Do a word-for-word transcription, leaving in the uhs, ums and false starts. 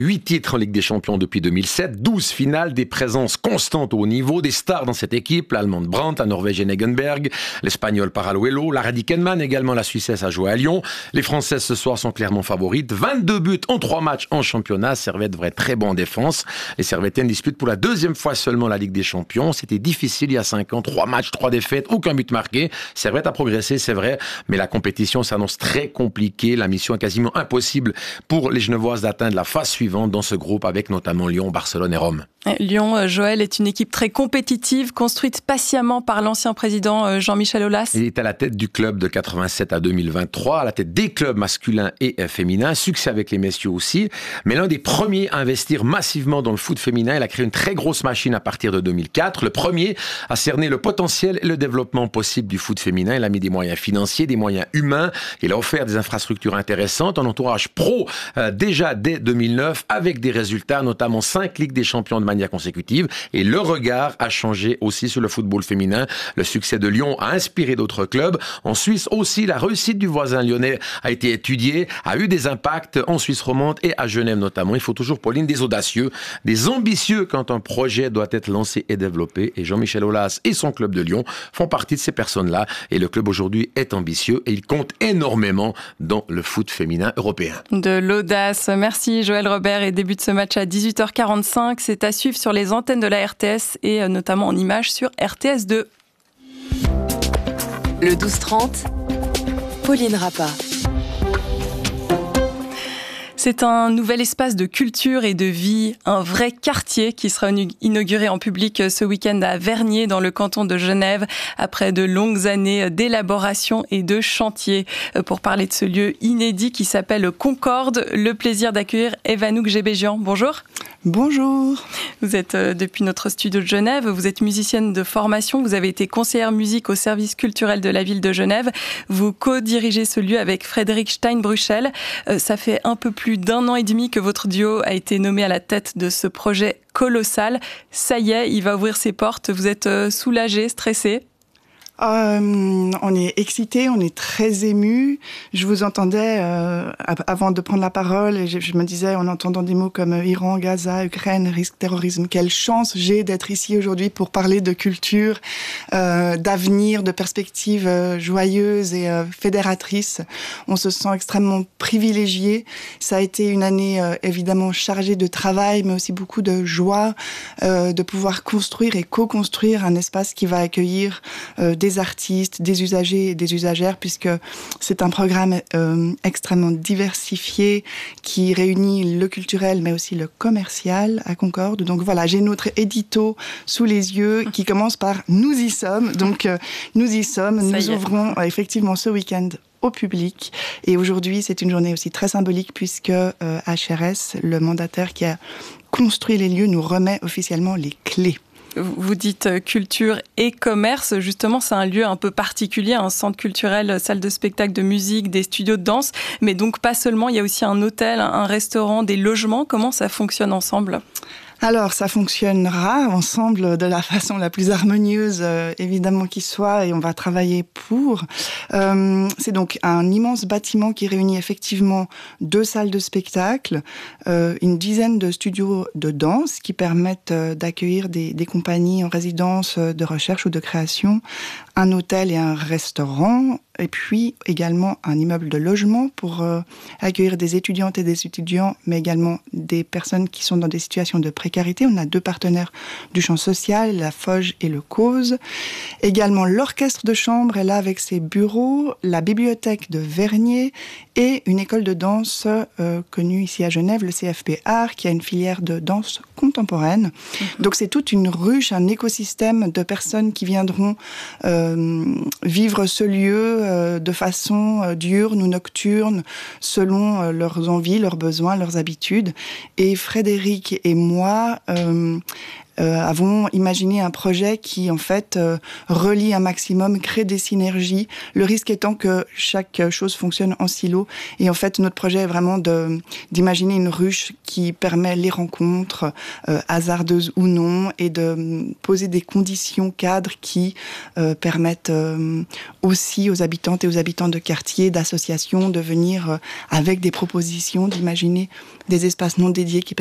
huit titres en Ligue des Champions depuis deux mille sept, douze finales, des présences constantes au haut niveau, des stars dans cette équipe, l'Allemande Brandt, la Norvégienne Egenberg, l'Espagnol Paraluelo, la Radikenman, également la Suissesse a joué à Lyon. Les Françaises ce soir sont clairement favorites. vingt-deux buts en trois matchs en championnat. Servette devrait être très bon en défense. Les Servettiennes disputent pour la deuxième fois seulement la Ligue des Champions. C'était difficile il y a cinq ans. Trois matchs, trois défaites, aucun but marqué. Servette a progressé, c'est vrai, mais la compétition s'annonce très compliquée. La mission est quasiment impossible pour les Genevoises d'atteindre la phase suivante dans ce groupe avec notamment Lyon, Barcelone et Rome. Lyon, Joël, est une équipe très compétitive, construite patiemment par l'ancien président Jean-Michel Aulas. Il est à la tête du club de quatre-vingt-sept à deux mille vingt-trois, à la tête des clubs masculins et féminins, succès avec les messieurs aussi, mais l'un des premiers à investir massivement dans le foot féminin. Il a créé une très grosse machine à partir de deux mille quatre, le premier à cerner le potentiel et le développement possible du foot féminin. Il a mis des moyens financiers, des moyens humains, il a offert des infrastructures intéressantes, un entourage pro euh, déjà dès deux mille neuf, avec des résultats, notamment cinq Ligues des Champions de manière consécutive. Et le regard a changé aussi sur le football féminin. Le succès de Lyon a inspiré d'autres clubs. En Suisse aussi, la réussite du voisin lyonnais a été étudiée, a eu des impacts en Suisse romande et à Genève notamment. Il faut toujours, Pauline, des audacieux, des ambitieux quand un projet doit être lancé et développé. Et Jean-Michel Aulas et son club de Lyon font partie de ces personnes-là. Et le club aujourd'hui est ambitieux et il compte énormément dans le foot féminin européen. De l'audace. Merci Joël Robert. Et début de ce match à dix-huit heures quarante-cinq. C'est à suivre sur les antennes de la R T S et notamment en images sur R T S deux. Le douze trente, Pauline Rappa. C'est un nouvel espace de culture et de vie, un vrai quartier qui sera inauguré en public ce week-end à Vernier, dans le canton de Genève, après de longues années d'élaboration et de chantier. Pour parler de ce lieu inédit qui s'appelle Concorde, le plaisir d'accueillir Evanouk Gebéjian. Bonjour. Bonjour. Vous êtes depuis notre studio de Genève, vous êtes musicienne de formation, vous avez été conseillère musique au service culturel de la ville de Genève. Vous co-dirigez ce lieu avec Frédéric Steinbruchel. Ça fait un peu plus d'un an et demi que votre duo a été nommé à la tête de ce projet colossal. Ça y est, il va ouvrir ses portes. Vous êtes soulagé, stressé ? Euh, on est excités, on est très émus. Je vous entendais euh, avant de prendre la parole et je, je me disais en entendant des mots comme Iran, Gaza, Ukraine, risque terrorisme. Quelle chance j'ai d'être ici aujourd'hui pour parler de culture, euh, d'avenir, de perspectives euh, joyeuses et euh, fédératrices. On se sent extrêmement privilégié. Ça a été une année euh, évidemment chargée de travail, mais aussi beaucoup de joie euh, de pouvoir construire et co-construire un espace qui va accueillir euh, des artistes, des usagers et des usagères, puisque c'est un programme euh, extrêmement diversifié qui réunit le culturel mais aussi le commercial à Concorde. Donc voilà, j'ai notre édito sous les yeux qui commence par « Nous y sommes ». Donc euh, nous y sommes, Ça nous ouvrons euh, effectivement ce week-end au public. Et aujourd'hui, c'est une journée aussi très symbolique puisque euh, H R S, le mandataire qui a construit les lieux, nous remet officiellement les clés. Vous dites culture et commerce. Justement, c'est un lieu un peu particulier, un centre culturel, salle de spectacle, de musique, des studios de danse. Mais donc pas seulement, il y a aussi un hôtel, un restaurant, des logements. Comment ça fonctionne ensemble ? Alors, ça fonctionnera ensemble de la façon la plus harmonieuse, euh, évidemment, qui soit, et on va travailler pour. Euh, c'est donc un immense bâtiment qui réunit effectivement deux salles de spectacle, euh, une dizaine de studios de danse qui permettent euh, d'accueillir des, des compagnies en résidence de recherche ou de création, un hôtel et un restaurant, et puis également un immeuble de logement pour euh, accueillir des étudiantes et des étudiants, mais également des personnes qui sont dans des situations de précarité. On a deux partenaires du champ social, la Foge et le Cause. Également l'orchestre de chambre est là avec ses bureaux, la bibliothèque de Vernier et une école de danse euh, connue ici à Genève, le C F P Art, qui a une filière de danse contemporaine. Mmh. Donc c'est toute une ruche, un écosystème de personnes qui viendront euh, vivre ce lieu euh, de façon euh, diurne ou nocturne, selon euh, leurs envies, leurs besoins, leurs habitudes. Et Frédéric et moi, euh, euh, avons imaginé un projet qui, en fait, euh, relie un maximum, crée des synergies. Le risque étant que chaque chose fonctionne en silo. Et en fait, notre projet est vraiment de, d'imaginer une ruche qui permet les rencontres, euh, hasardeuses ou non, et de poser des conditions cadres qui euh, permettent euh, aussi aux habitantes et aux habitants de quartiers, d'associations, de venir euh, avec des propositions, d'imaginer des espaces non dédiés qui